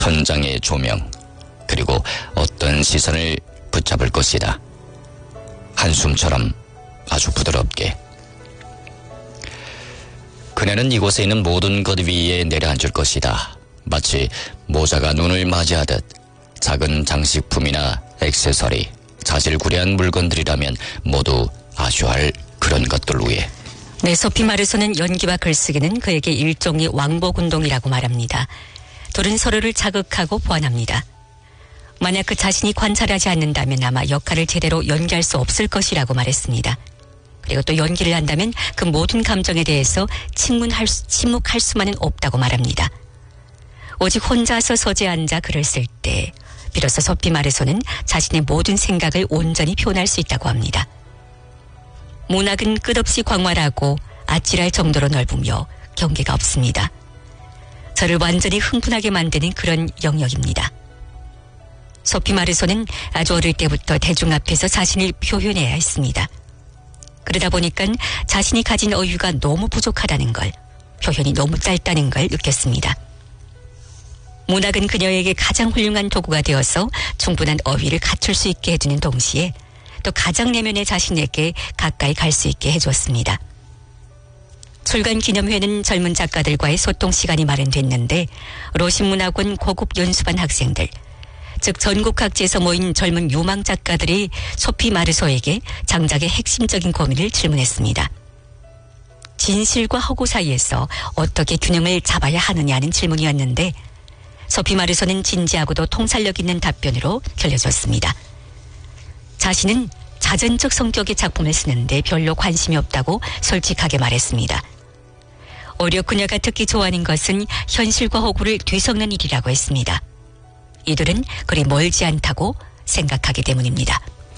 천장의 조명, 그리고 어떤 시선을 붙잡을 것이다. 한숨처럼 아주 부드럽게. 그녀는 이곳에 있는 모든 것 위에 내려앉을 것이다. 마치 모자가 눈을 맞이하듯 작은 장식품이나 액세서리, 자질구레한 물건들이라면 모두 아쉬워할 그런 것들 위에. 네, 소피 마르소는 연기와 글쓰기는 그에게 일종의 왕복운동이라고 말합니다. 둘은 서로를 자극하고 보완합니다. 만약 그 자신이 관찰하지 않는다면 아마 역할을 제대로 연기할 수 없을 것이라고 말했습니다. 그리고 또 연기를 한다면 그 모든 감정에 대해서 침묵할 수만은 없다고 말합니다. 오직 혼자서 서재 앉아 글을 쓸 때 비로소 소피 마르소는 자신의 모든 생각을 온전히 표현할 수 있다고 합니다. 문학은 끝없이 광활하고 아찔할 정도로 넓으며 경계가 없습니다. 저를 완전히 흥분하게 만드는 그런 영역입니다. 소피 마르소는 아주 어릴 때부터 대중 앞에서 자신을 표현해야 했습니다. 그러다 보니까 자신이 가진 어휘가 너무 부족하다는 걸, 표현이 너무 짧다는 걸 느꼈습니다. 문학은 그녀에게 가장 훌륭한 도구가 되어서 충분한 어휘를 갖출 수 있게 해주는 동시에 또 가장 내면의 자신에게 가까이 갈 수 있게 해줬습니다. 출간 기념회는 젊은 작가들과의 소통 시간이 마련됐는데 로신문학원 고급 연수반 학생들, 즉 전국 각지에서 모인 젊은 유망 작가들이 소피 마르소에게 장작의 핵심적인 고민을 질문했습니다. 진실과 허구 사이에서 어떻게 균형을 잡아야 하느냐는 질문이었는데 소피 마르소는 진지하고도 통찰력 있는 답변으로 결려줬습니다. 자신은 자전적 성격의 작품을 쓰는데 별로 관심이 없다고 솔직하게 말했습니다. 오히려 그녀가 특히 좋아하는 것은 현실과 허구를 뒤섞는 일이라고 했습니다. 이들은 그리 멀지 않다고 생각하기 때문입니다.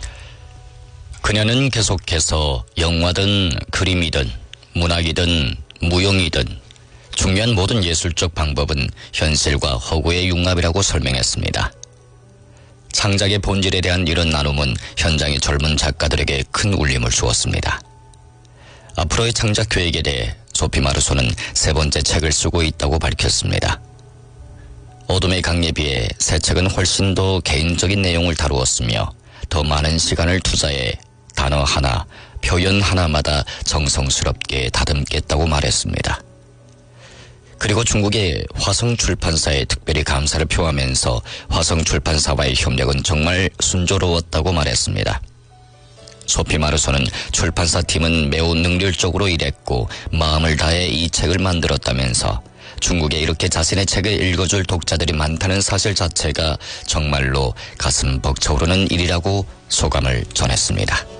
그녀는 계속해서 영화든 그림이든 문학이든 무용이든 중요한 모든 예술적 방법은 현실과 허구의 융합이라고 설명했습니다. 창작의 본질에 대한 이런 나눔은 현장의 젊은 작가들에게 큰 울림을 주었습니다. 앞으로의 창작 계획에 대해 소피 마르소는 세 번째 책을 쓰고 있다고 밝혔습니다. 어둠의 강에 비해 새 책은 훨씬 더 개인적인 내용을 다루었으며 더 많은 시간을 투자해 단어 하나, 표현 하나마다 정성스럽게 다듬겠다고 말했습니다. 그리고 중국의 화성출판사에 특별히 감사를 표하면서 화성출판사와의 협력은 정말 순조로웠다고 말했습니다. 소피 마르소는 출판사 팀은 매우 능률적으로 일했고 마음을 다해 이 책을 만들었다면서 중국에 이렇게 자신의 책을 읽어줄 독자들이 많다는 사실 자체가 정말로 가슴 벅차오르는 일이라고 소감을 전했습니다.